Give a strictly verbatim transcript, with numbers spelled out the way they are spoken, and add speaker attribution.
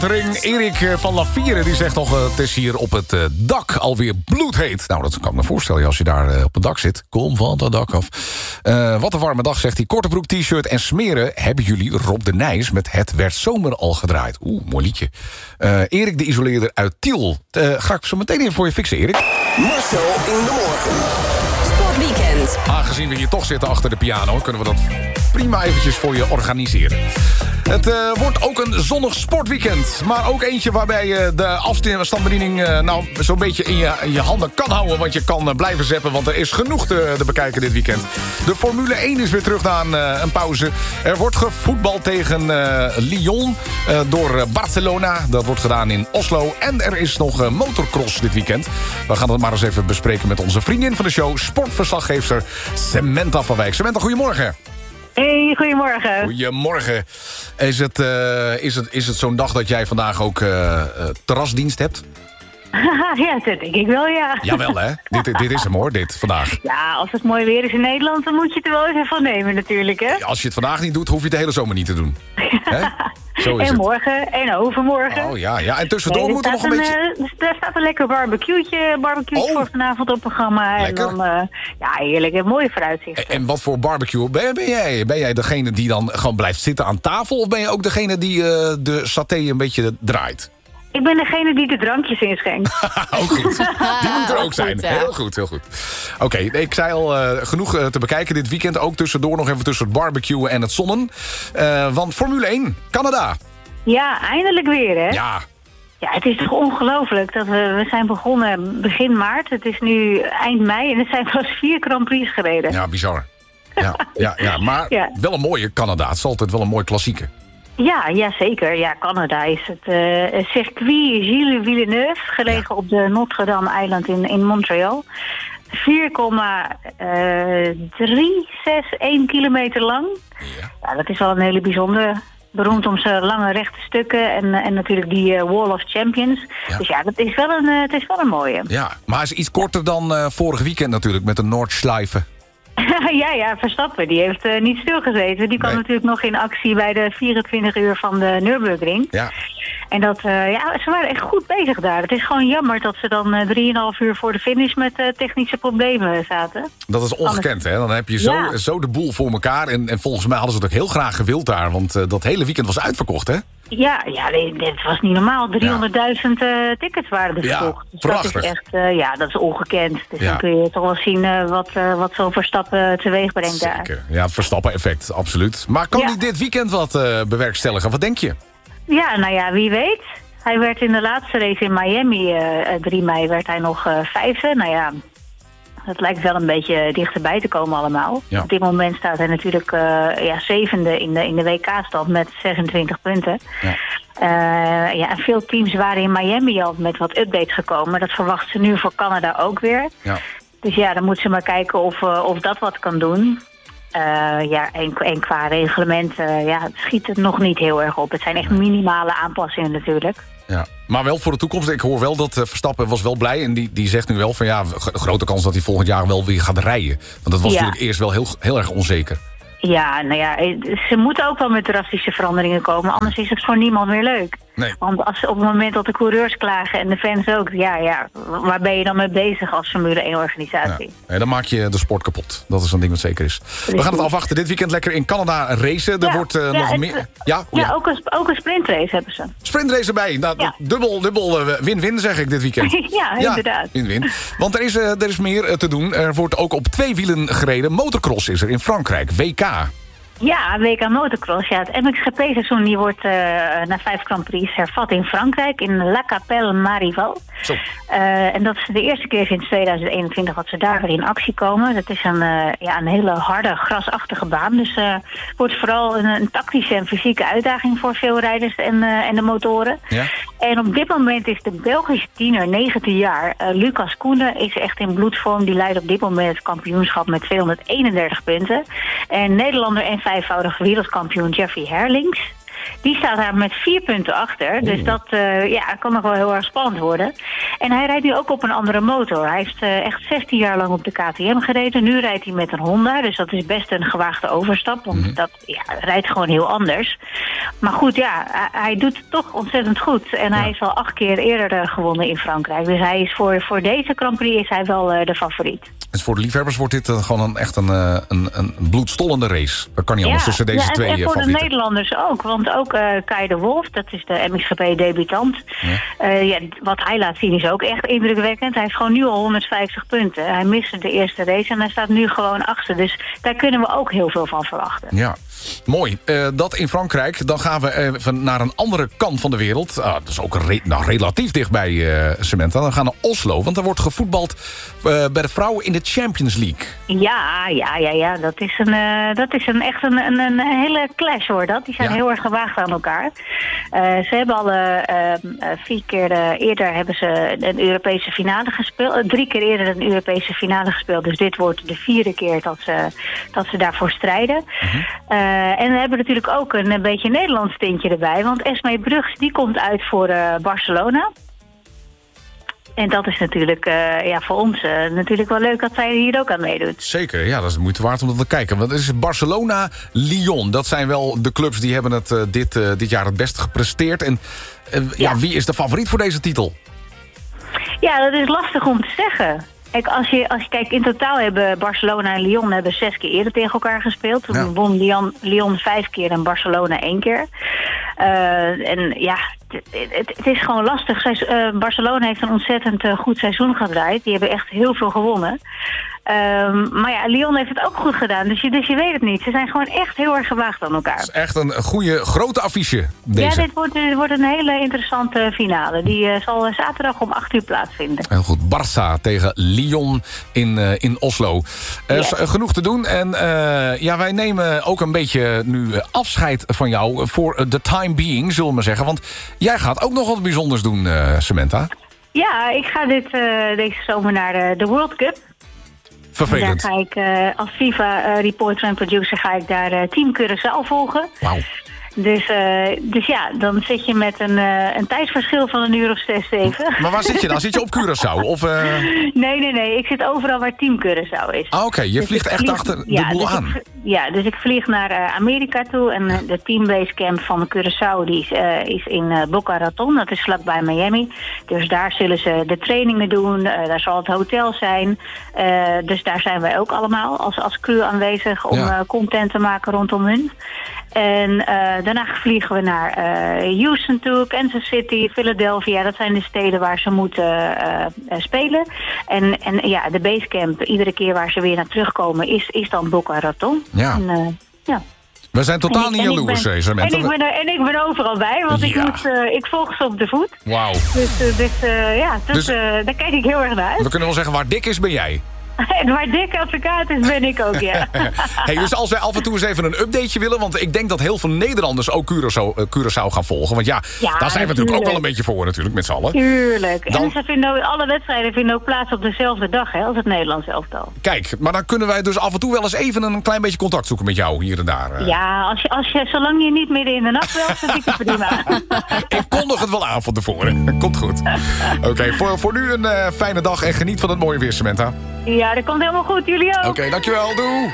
Speaker 1: Erik van Lavieren die zegt nog, uh, het is hier op het uh, dak alweer bloedheet. Nou, dat kan ik me voorstellen als je daar uh, op het dak zit. Kom van het dak af. Uh, wat een warme dag, zegt hij. Korte broek, t-shirt en smeren. Hebben jullie Rob de Nijs met Het werd zomer al gedraaid? Oeh, mooi liedje. Uh, Erik de isoleerder uit Tiel. Uh, ga ik zo meteen even voor je fixen, Erik.
Speaker 2: Marcel in de morgen.
Speaker 3: Sportweekend.
Speaker 1: Aangezien we hier toch zitten achter de piano, kunnen we dat prima eventjes voor je organiseren. Het uh, wordt ook een zonnig sportweekend. Maar ook eentje waarbij je de afstandsbediening uh, nou, zo'n beetje in je, in je handen kan houden. Want je kan uh, blijven zappen, want er is genoeg te, te bekijken dit weekend. De Formule één is weer terug na een, uh, een pauze. Er wordt gevoetbald tegen uh, Lyon uh, door uh, Barcelona. Dat wordt gedaan in Oslo. En er is nog uh, motocross dit weekend. We gaan het maar eens even bespreken met onze vriendin van de show, sportverslaggeefster Samantha van Wijk. Samantha, goedemorgen.
Speaker 4: Hey, goedemorgen.
Speaker 1: Goedemorgen. Is het, uh, is het, is het zo'n dag dat jij vandaag ook uh, uh, terrasdienst hebt?
Speaker 4: Ja, dat denk ik wel, ja.
Speaker 1: Jawel, hè? dit, dit is hem, hoor, dit, vandaag.
Speaker 4: Ja, als het mooi weer is in Nederland, dan moet je het er wel even van nemen, natuurlijk, hè?
Speaker 1: Ja, als je het vandaag niet doet, hoef je het de hele zomer niet te doen. Hè? Zo is
Speaker 4: en
Speaker 1: het.
Speaker 4: morgen en overmorgen.
Speaker 1: Oh ja, ja. En tussendoor
Speaker 4: nee,
Speaker 1: moet er nog een
Speaker 4: een,
Speaker 1: beetje...
Speaker 4: Uh, er staat een lekker barbecue'tje, barbecue'tje
Speaker 1: oh.
Speaker 4: voor vanavond op het programma.
Speaker 1: Lekker.
Speaker 4: En dan, uh, ja, heerlijk, een mooie vooruitzicht.
Speaker 1: En, en wat voor barbecue ben, ben jij? Ben jij degene die dan gewoon blijft zitten aan tafel? Of ben je ook degene die uh, de saté een beetje draait?
Speaker 4: Ik ben degene die de drankjes inschenkt.
Speaker 1: Ook goed. Die moet er ook zijn.
Speaker 3: Goed, ja.
Speaker 1: Heel goed, heel goed. Oké, okay, ik zei al, uh, genoeg uh, te bekijken dit weekend. Ook tussendoor nog even tussen het barbecuen en het zonnen. Uh, want Formule één, Canada.
Speaker 4: Ja, eindelijk weer, hè?
Speaker 1: Ja.
Speaker 4: Ja, het is toch ongelooflijk dat we, we zijn begonnen begin maart. Het is nu eind mei en er zijn pas vier Grand Prix gereden.
Speaker 1: Ja, bizar. Ja, ja, ja. Maar
Speaker 4: ja.
Speaker 1: wel een mooie Canada. Het is altijd wel een mooi klassieke.
Speaker 4: Ja, ja, zeker. Ja, Canada is het uh, circuit Gilles Villeneuve, gelegen ja. op de Notre-Dame-eiland in, in Montreal. vier komma drie zes één kilometer lang. Ja. Ja, dat is wel een hele bijzondere. Beroemd om zijn lange rechte stukken en, en natuurlijk die uh, Wall of Champions. Ja. Dus ja, dat is wel een, uh, het is wel een mooie.
Speaker 1: Ja, maar hij is iets korter dan uh, vorig weekend natuurlijk met de Noordschleife.
Speaker 4: ja, ja, Verstappen, die heeft uh, niet stilgezeten. Die kwam nee. natuurlijk nog in actie bij de vierentwintig uur van de Nürburgring.
Speaker 1: Ja.
Speaker 4: En dat, uh, ja, ze waren echt goed bezig daar. Het is gewoon jammer dat ze dan uh, drieënhalf uur voor de finish met uh, technische problemen zaten.
Speaker 1: Dat is ongekend, hè? Dan heb je zo, ja. zo de boel voor elkaar. En, en volgens mij hadden ze het ook heel graag gewild daar. Want uh, dat hele weekend was uitverkocht, hè?
Speaker 4: Ja, ja, dit was niet normaal. driehonderdduizend uh, tickets waren er verkocht.
Speaker 1: Ja, prachtig.
Speaker 4: Dus dat is echt, uh, ja, dat is ongekend. Dus
Speaker 1: ja.
Speaker 4: dan kun je toch wel zien uh, wat, uh, wat zo'n Verstappen teweeg brengt daar.
Speaker 1: Zeker, ja, het Verstappen-effect, absoluut. Maar kan hij ja. dit weekend wat uh, bewerkstelligen? Wat denk je?
Speaker 4: Ja, nou ja, wie weet. Hij werd in de laatste race in Miami, uh, drie mei, werd hij nog uh, vijfde. Nou ja, het lijkt wel een beetje dichterbij te komen allemaal.
Speaker 1: Ja.
Speaker 4: Op dit moment staat hij natuurlijk uh, ja, zevende in de, in de W K-stand met zesentwintig punten. Ja. Uh, ja, en veel teams waren in Miami al met wat updates gekomen. Dat verwachten ze nu voor Canada ook weer.
Speaker 1: Ja.
Speaker 4: Dus ja, dan moeten ze maar kijken of, uh, of dat wat kan doen. Uh, ja, en, en qua reglement uh, ja, het schiet het nog niet heel erg op. Het zijn echt minimale aanpassingen natuurlijk.
Speaker 1: Ja, maar wel voor de toekomst. Ik hoor wel dat uh, Verstappen was wel blij. En die, die zegt nu wel van ja, grote kans dat hij volgend jaar wel weer gaat rijden. Want dat was ja. natuurlijk eerst wel heel, heel erg onzeker.
Speaker 4: Ja, nou ja, ze moeten ook wel met drastische veranderingen komen. Anders is het voor niemand meer leuk.
Speaker 1: Nee.
Speaker 4: Want als, op het moment dat de coureurs klagen en de fans ook... ja, ja, waar ben je dan mee bezig als Formule één-organisatie?
Speaker 1: Ja. Nee, dan maak je de sport kapot. Dat is een ding wat zeker is. We gaan het afwachten. Dit weekend lekker in Canada racen. Er
Speaker 4: ja,
Speaker 1: wordt uh,
Speaker 4: ja,
Speaker 1: nog
Speaker 4: het,
Speaker 1: meer... Ja,
Speaker 4: ja,
Speaker 1: ja.
Speaker 4: Ook, een, ook een sprintrace hebben ze.
Speaker 1: Sprintrace erbij. Nou, ja. Dubbel, dubbel uh, win-win zeg ik dit weekend.
Speaker 4: ja, inderdaad.
Speaker 1: Ja, win-win. Want er is, uh, er is meer uh, te doen. Er wordt ook op twee wielen gereden. Motocross is er in Frankrijk. W K.
Speaker 4: Ja, W K Motocross. Ja, het M X G P-seizoen die wordt uh, na vijf Grand Prix hervat in Frankrijk, in La Capelle Marival.
Speaker 1: Zo.
Speaker 4: Uh, en dat is de eerste keer sinds tweeduizend eenentwintig dat ze daar weer in actie komen. Dat is een, uh, ja, een hele harde, grasachtige baan. Dus uh, het wordt vooral een, een tactische en fysieke uitdaging voor veel rijders en, uh, en de motoren.
Speaker 1: Ja.
Speaker 4: En op dit moment is de Belgische tiener, negentien jaar, uh, Lucas Koenen, is echt in bloedvorm. Die leidt op dit moment het kampioenschap met tweehonderdeenendertig punten. En Nederlander en vijfvoudig wereldkampioen Jeffrey Herlings Die staat daar met vier punten achter. Oh. Dus dat uh, ja, kan nog wel heel erg spannend worden. En hij rijdt nu ook op een andere motor. Hij heeft uh, echt zestien jaar lang op de K T M gereden. Nu rijdt hij met een Honda. Dus dat is best een gewaagde overstap. Want mm-hmm. dat ja, rijdt gewoon heel anders. Maar goed, ja, hij doet het toch ontzettend goed. En ja. hij is al acht keer eerder uh, gewonnen in Frankrijk. Dus hij is voor, voor deze Grand Prix is hij wel uh, de favoriet.
Speaker 1: Dus voor de liefhebbers wordt dit uh, gewoon een, echt een, uh, een, een bloedstollende race. Dat kan niet anders ja, tussen deze
Speaker 4: ja, en,
Speaker 1: twee
Speaker 4: en voor
Speaker 1: favorieten.
Speaker 4: De Nederlanders ook. Want ook uh, Kai de Wolf, dat is de M X G P-debutant. Ja. Uh, ja, wat hij laat zien is ook echt indrukwekkend. Hij heeft gewoon nu al honderdvijftig punten. Hij miste de eerste race en hij staat nu gewoon achter. Dus daar kunnen we ook heel veel van verwachten.
Speaker 1: Ja. Mooi. Uh, dat in Frankrijk. Dan gaan we even naar een andere kant van de wereld. Uh, dat is ook re nou, relatief dichtbij uh, Samantha. Dan gaan we naar Oslo. Want er wordt gevoetbald uh, bij de vrouwen in de Champions League.
Speaker 4: Ja, ja, ja, ja. Dat is, een, uh, dat is een, echt een, een, een hele clash hoor. Dat. Die zijn ja. heel erg gewaagd aan elkaar. Uh, ze hebben al uh, uh, vier keer uh, eerder hebben ze een Europese finale gespeeld. Uh, drie keer eerder een Europese finale gespeeld. Dus dit wordt de vierde keer dat ze, dat ze daarvoor strijden. Uh-huh. Uh, Uh, en we hebben natuurlijk ook een, een beetje een Nederlands tintje erbij. Want Esmee Brugs die komt uit voor uh, Barcelona. En dat is natuurlijk uh, ja, voor ons uh, natuurlijk wel leuk dat zij hier ook aan meedoet.
Speaker 1: Zeker, ja, dat is de moeite waard om dat te kijken. Want het is Barcelona, Lyon. Dat zijn wel de clubs die hebben het uh, dit, uh, dit jaar het beste gepresteerd. En uh, ja. ja, wie is de favoriet voor deze titel?
Speaker 4: Ja, dat is lastig om te zeggen. Kijk, als je, als je kijkt, in totaal hebben Barcelona en Lyon hebben zes keer eerder tegen elkaar gespeeld. Toen ja. won Lyon, Lyon vijf keer en Barcelona één keer. Uh, en ja, het, het, het is gewoon lastig. Zij, uh, Barcelona heeft een ontzettend uh, goed seizoen gedraaid. Die hebben echt heel veel gewonnen. Um, maar ja, Lyon heeft het ook goed gedaan. Dus je, dus je weet het niet. Ze zijn gewoon echt heel erg gewaagd aan elkaar. Het
Speaker 1: is echt een goede, grote affiche. Deze.
Speaker 4: Ja, dit wordt, dit wordt een hele interessante finale. Die uh, zal zaterdag om acht uur plaatsvinden.
Speaker 1: Heel goed. Barça tegen Lyon in, uh, in Oslo. Uh, yes. Genoeg te doen. En uh, ja, wij nemen ook een beetje nu afscheid van jou voor the time being, zullen we maar zeggen. Want jij gaat ook nog wat bijzonders doen, uh, Samantha.
Speaker 4: Ja, ik ga dit, uh, deze zomer naar de, de World Cup.
Speaker 1: Vervelend.
Speaker 4: Daar ga ik uh, als FIFA uh, reporter en producer ga ik daar uh, Team Curaçao volgen.
Speaker 1: Wauw.
Speaker 4: Dus, uh, dus ja, dan zit je met een, uh, een tijdsverschil van een uur of zes, zeven.
Speaker 1: Maar waar zit je dan? Zit je op Curaçao? Of, uh...
Speaker 4: Nee, nee, nee. Ik zit overal waar Team Curaçao is.
Speaker 1: Ah, oké. Je
Speaker 4: dus
Speaker 1: vliegt echt
Speaker 4: vlieg,
Speaker 1: achter de
Speaker 4: ja,
Speaker 1: boel
Speaker 4: dus
Speaker 1: aan.
Speaker 4: Ik, ja, dus ik vlieg naar uh, Amerika toe. En uh, de teambasecamp van Curaçao die is, uh, is in uh, Boca Raton. Dat is vlakbij Miami. Dus daar zullen ze de trainingen doen. Uh, daar zal het hotel zijn. Uh, dus daar zijn wij ook allemaal als, als crew aanwezig om ja. uh, content te maken rondom hun. En uh, daarna vliegen we naar uh, Houston toe, Kansas City, Philadelphia. Dat zijn de steden waar ze moeten uh, uh, spelen. En, en ja, de basecamp, iedere keer waar ze weer naar terugkomen, is, is dan Boca Raton.
Speaker 1: Ja.
Speaker 4: En, uh, ja.
Speaker 1: We zijn totaal
Speaker 4: ik,
Speaker 1: niet jaloers, Samantha.
Speaker 4: En ik ben er, en ik ben overal bij, want ja. ik, moet, uh, ik volg ze op de voet.
Speaker 1: Wauw.
Speaker 4: Dus, uh, dus uh, ja, dus, dus, uh, daar kijk ik heel erg naar uit.
Speaker 1: We kunnen wel zeggen, waar dik is, ben jij.
Speaker 4: En waar Dick advocaat is, ben ik ook, ja.
Speaker 1: Hey, dus als wij af en toe eens even een updateje willen... want ik denk dat heel veel Nederlanders ook Curaçao, uh, Curaçao gaan volgen. Want ja, ja daar zijn we natuurlijk ook wel een beetje voor natuurlijk, met z'n allen.
Speaker 4: Tuurlijk.
Speaker 1: Dan...
Speaker 4: En ze vinden, alle wedstrijden vinden ook plaats op dezelfde dag, hè, als het Nederlands elftal.
Speaker 1: Kijk, maar dan kunnen wij dus af en toe wel eens even een klein beetje contact zoeken met jou hier en daar. Uh.
Speaker 4: Ja, als je, als je, zolang je niet midden in de nacht belt, vind ik het prima.
Speaker 1: Ik kondig het wel aan van tevoren. Komt goed. Oké, okay, voor, voor nu een uh, fijne dag en geniet van het mooie weer, Samantha.
Speaker 4: Ja, dat komt helemaal goed. Jullie ook.
Speaker 1: Oké, okay, dankjewel. Doei.